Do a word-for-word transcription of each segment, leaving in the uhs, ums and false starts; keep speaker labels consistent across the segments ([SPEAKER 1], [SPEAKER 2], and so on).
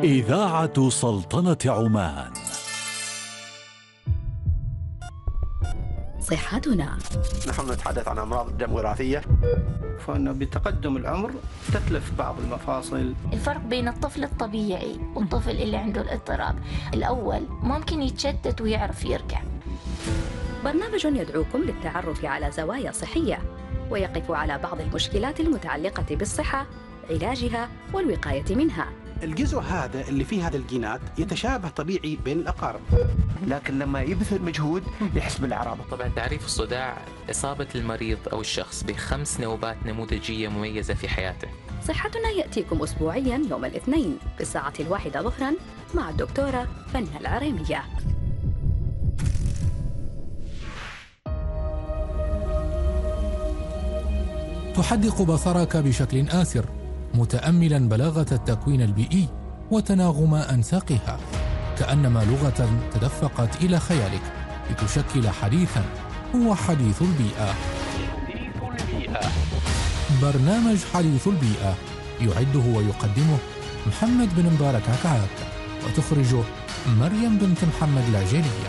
[SPEAKER 1] إذاعة سلطنة عمان.
[SPEAKER 2] صحتنا.
[SPEAKER 3] نحن نتحدث عن أمراض الدم وراثية،
[SPEAKER 4] فإنه بتقدم العمر تتلف بعض المفاصل.
[SPEAKER 5] الفرق بين الطفل الطبيعي والطفل اللي عنده الاضطراب، الأول ممكن يتشتت ويعرف يرجع.
[SPEAKER 2] برنامج يدعوكم للتعرف على زوايا صحية ويقف على بعض المشكلات المتعلقة بالصحة، علاجها والوقاية منها.
[SPEAKER 6] الجزء هذا اللي فيه هذا الجينات يتشابه طبيعي بين الأقارب،
[SPEAKER 3] لكن لما يبذل مجهود يحس بالأعراض.
[SPEAKER 7] طبعا تعريف الصداع إصابة المريض أو الشخص بخمس نوبات نموذجية مميزة في حياته.
[SPEAKER 2] صحتنا يأتيكم أسبوعيا يوم الاثنين في الساعة الواحدة ظهرا مع الدكتورة فنة العريمية.
[SPEAKER 8] تحدق بصرك بشكل آسر متأملا بلاغة التكوين البيئي وتناغم أنساقها، كأنما لغة تدفقت إلى خيالك لتشكل حديثا هو حديث البيئة.
[SPEAKER 9] حديث البيئة.
[SPEAKER 8] برنامج حديث البيئة يعده ويقدمه محمد بن مبارك عكعاك، وتخرجه مريم بنت محمد العجيلية.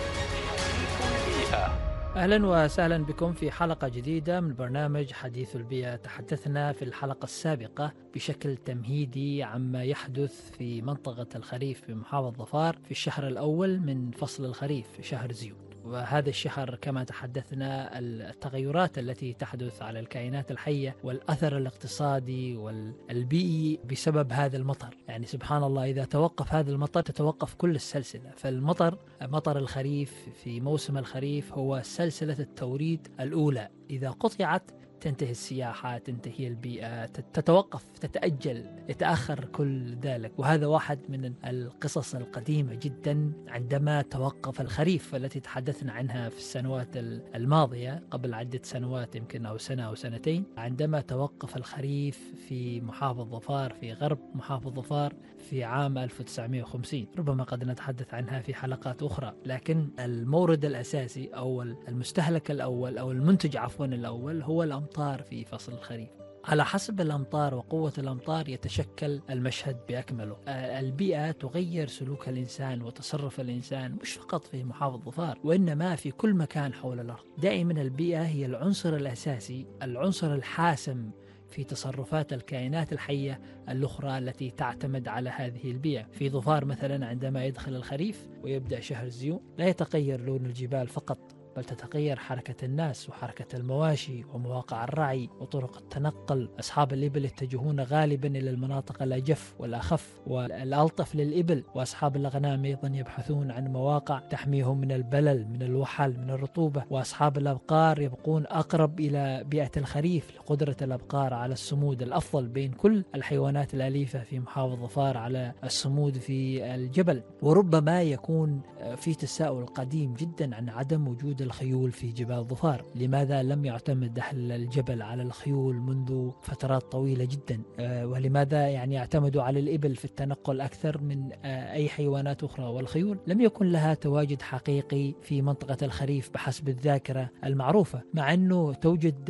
[SPEAKER 10] أهلا وسهلا بكم في حلقة جديدة من برنامج حديث البيئة. تحدثنا في الحلقة السابقة بشكل تمهيدي عما يحدث في منطقة الخريف في محافظة ظفار في الشهر الأول من فصل الخريف في شهر زيون. وهذا الشهر كما تحدثنا التغيرات التي تحدث على الكائنات الحية والأثر الاقتصادي والبيئي بسبب هذا المطر. يعني سبحان الله، إذا توقف هذا المطر تتوقف كل السلسلة. فالمطر مطر الخريف في موسم الخريف هو سلسلة التوريد الأولى، إذا قطعت تنتهي السياحة، تنتهي البيئة، تتوقف، تتأجل، يتأخر كل ذلك. وهذا واحد من القصص القديمة جدا عندما توقف الخريف التي تحدثنا عنها في السنوات الماضية قبل عدة سنوات يمكن أو سنة أو سنتين، عندما توقف الخريف في محافظة ظفار في غرب محافظة ظفار في عام ألف وتسعمائة وخمسين. ربما قد نتحدث عنها في حلقات أخرى، لكن المورد الأساسي أو المستهلك الأول أو المنتج عفوا الأول هو الأمطار في فصل الخريف. على حسب الأمطار وقوة الأمطار يتشكل المشهد بأكمله. البيئة تغير سلوك الإنسان وتصرف الإنسان مش فقط في محافظة ظفار وإنما في كل مكان حول الأرض. دائما البيئة هي العنصر الأساسي، العنصر الحاسم في تصرفات الكائنات الحية الأخرى التي تعتمد على هذه البيئة. في ظفار مثلا عندما يدخل الخريف ويبدأ شهر زيون لا يتغير لون الجبال فقط، بل تتغير حركة الناس وحركة المواشي ومواقع الرعي وطرق التنقل. أصحاب الإبل يتجهون غالبا إلى المناطق الأجف والأخف والألطف للإبل، وأصحاب الأغنام أيضا يبحثون عن مواقع تحميهم من البلل، من الوحل، من الرطوبة. وأصحاب الأبقار يبقون أقرب إلى بيئة الخريف لقدرة الأبقار على الصمود الأفضل بين كل الحيوانات الأليفة في محافظة ظفار على الصمود في الجبل. وربما يكون في تساؤل قديم جدا عن عدم وجود الخيول في جبال ظفار. لماذا لم يعتمد أهل الجبل على الخيول منذ فترات طويلة جدا؟ ولماذا يعني يعتمدوا على الإبل في التنقل أكثر من أي حيوانات أخرى؟ والخيول لم يكن لها تواجد حقيقي في منطقة الخريف بحسب الذاكرة المعروفة، مع أنه توجد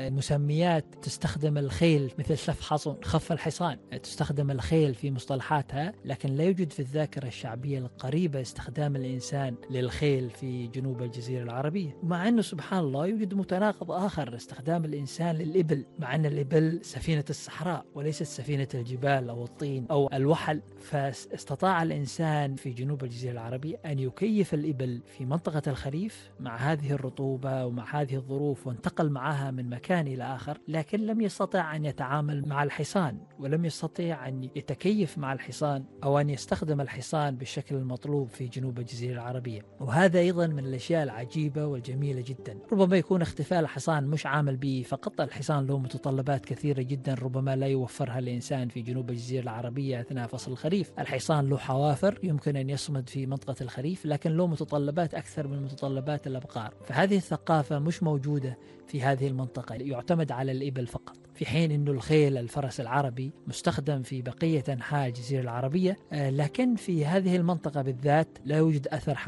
[SPEAKER 10] مسميات تستخدم الخيل مثل شف حصن، خف الحصان، تستخدم الخيل في مصطلحاتها، لكن لا يوجد في الذاكرة الشعبية القريبة استخدام الإنسان للخيل في جنوب الجزيرة العربية. مع أنه سبحان الله يوجد متناقض آخر، استخدام الإنسان للإبل، مع أن الإبل سفينة الصحراء وليست سفينة الجبال أو الطين أو الوحل. فاستطاع الإنسان في جنوب الجزيرة العربية أن يكيف الإبل في منطقة الخريف مع هذه الرطوبة ومع هذه الظروف، وانتقل معها من مكان إلى آخر، لكن لم يستطع أن يتعامل مع الحصان ولم يستطيع أن يتكيف مع الحصان أو أن يستخدم الحصان بالشكل المطلوب في جنوب الجزيرة العربية. وهذا أيضا من الأشياء العجيبة والجميلة جدا. ربما يكون اختفاء الحصان مش عامل به فقط، الحصان له متطلبات كثيرة جدا ربما لا يوفرها الإنسان في جنوب الجزيرة العربية أثناء فصل الخريف. الحصان له حوافر يمكن أن يصمد في منطقة الخريف، لكن له متطلبات أكثر من متطلبات الأبقار. فهذه الثقافة مش موجودة في هذه المنطقة، يعتمد على الإبل فقط، في حين أنه الخيل الفرس العربي مستخدم في بقية أنحاء الجزيرة العربية، لكن في هذه المنطقة بالذات لا يوجد أثر